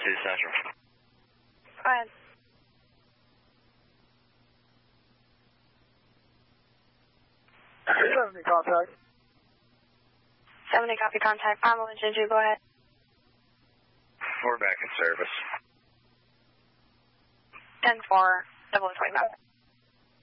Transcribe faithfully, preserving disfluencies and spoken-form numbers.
two Central. Go ahead. seventy contact. seventy copy contact. Bravo and Juju, go ahead. We're back in service. ten four, double twenty-five.